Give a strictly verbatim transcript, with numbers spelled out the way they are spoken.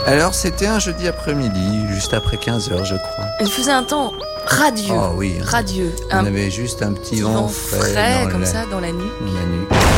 Alors, c'était un jeudi après-midi, juste après quinze heures, je crois. Il faisait un temps radieux. Oh oui. Radieux. On Un avait juste un petit petit vent vent frais, frais dans comme la, ça dans la nuit. la nuit.